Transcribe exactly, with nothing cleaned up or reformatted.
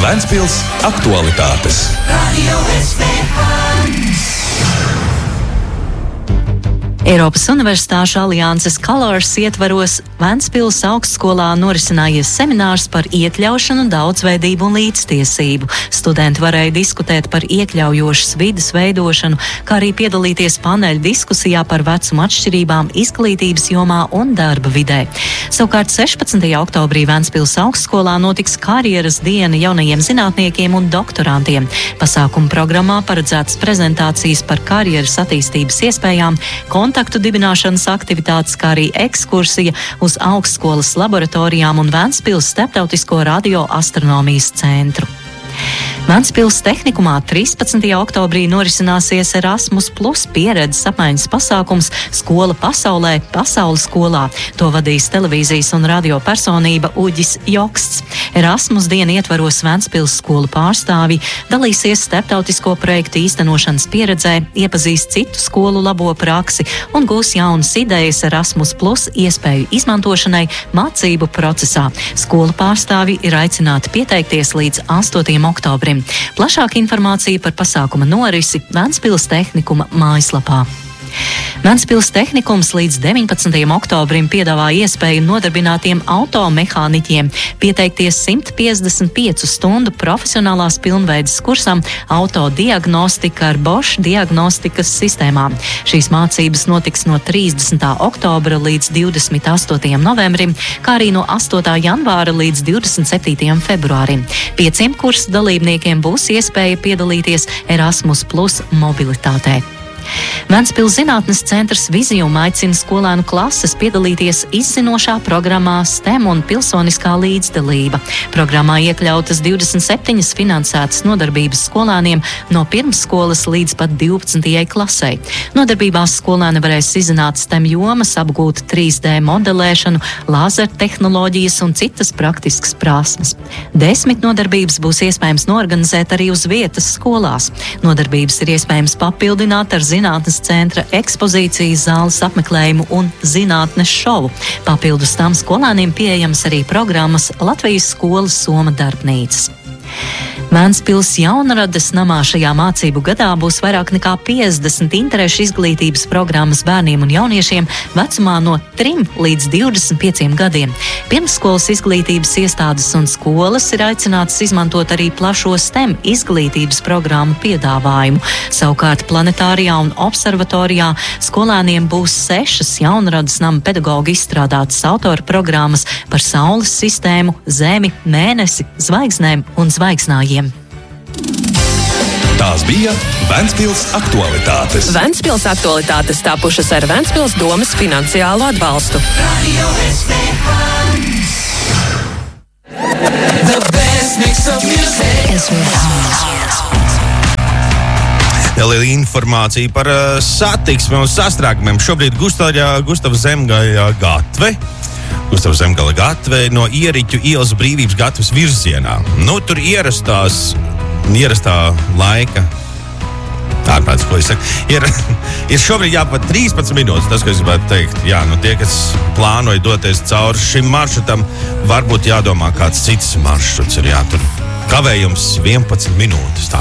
Ventspils aktualitātes. Radio S V H. Eiropas Universitāšu alianses Colors ietvaros Ventspils augstskolā norisinājies seminārs par iekļaušanu, daudzveidību un līdztiesību. Studenti varēja diskutēt par iekļaujošas vides veidošanu, kā arī piedalīties paneļa diskusijā par vecuma atšķirībām izglītības jomā un darba vidē. Savukārt sešpadsmitajā oktobrī Ventspils augstskolā notiks karjeras diena jaunajiem zinātniekiem un doktorantiem. Pasākuma programmā paredzētas prezentācijas par karjeras attīstības iespējām, kontaktu dibināšanas aktivitātes, kā arī ekskursija uz augstskolas laboratorijām un Ventspils starptautisko radioastronomijas centru. Ventspils tehnikumā trīspadsmitajā oktobrī norisināsies Erasmus Plus pieredzes apmaiņas pasākums Skola pasaulē, pasaules skolā. To vadīs televīzijas un radio personība Uģis Joksts. Erasmus dienu ietvaros Ventspils skolu pārstāvji dalīsies starptautisko projektu īstenošanas pieredzē, iepazīs citu skolu labo praksi un gūs jaunas idejas Erasmus Plus iespēju izmantošanai mācību procesā. Skolu pārstāvji ir aicināti pieteikties līdz astotajam oktobrim. Plašāka informācija par pasākuma norisi Ventspils tehnikuma mājaslapā. Ventspils tehnikums līdz deviņpadsmitajam oktobrim piedāvā iespēju nodarbinātiem automehāniķiem pieteikties simt piecdesmit piecu stundu profesionālās pilnveides kursam autodiagnostika ar Bosch diagnostikas sistēmām. Šīs mācības notiks no trīsdesmitā oktobra līdz divdesmit astotajam novembrim, kā arī no astotā janvāra līdz divdesmit septītajam februārim. Pieciem kursu dalībniekiem būs iespēja piedalīties Erasmus Plus mobilitātē. Ventspils zinātnes centrs Vizijum aicina skolēnu klases piedalīties izzinošā programmā STEM un pilsoniskā līdzdalība. Programmā iekļautas divdesmit septiņas finansētas nodarbības skolēniem no pirmsskolas līdz pat divpadsmitajai klasei. Nodarbībās skolēni varēs izzināt STEM jomas, apgūt trīs D modelēšanu, lāzertehnoloģijas un citas praktiskas prasmes. Desmit nodarbības būs iespējams norganizēt arī uz vietas skolās. Nodarbības ir iespējams papildināt ar zinātnes centra ekspozīcijas zāles apmeklējumu un zinātnes šovu. Papildus tam skolēniem pieejams arī programmas Latvijas skolas Soma darbnīcas. Ventspils Jaunrades namā šajā mācību gadā būs vairāk nekā piecdesmit interešu izglītības programmas bērniem un jauniešiem vecumā no trim līdz divdesmit pieciem gadiem. Pirmsskolas izglītības iestādes un skolas ir aicinātas izmantot arī plašo STEM izglītības programmu piedāvājumu. Savukārt planetārijā un observatorijā skolēniem būs sešas Jaunrades nama pedagoģi izstrādātas autora programmas par Saules sistēmu, Zemi, Mēnesi, zvaigznēm un zvaigznājiem. Tās bija Ventspils aktualitātes. Ventspils aktualitātes tapušas ar Ventspils domes finansiālo atbalstu. Radio S V H. The best mix of music. S V H. Liela informācija par uh, satiksmi un sastrēgumiem. Šobrīd Gustavā, Gustavas Zemgaļa gatve. Gustavas Zemgala gatve no Ieriķu ielas Brīvības gatves virzienā. Nu, tur ierastās, ierastā laika. Ārpēc, ko es saku. Ir, ir šobrīd jāpat trīspadsmit minūtes, tas, ko es gribētu teikt. Jā, nu tie, kas plānoja doties cauri šim maršrutam, varbūt jādomā kāds cits maršruts ir jātur. Kavējums vienpadsmit minūtes. Tā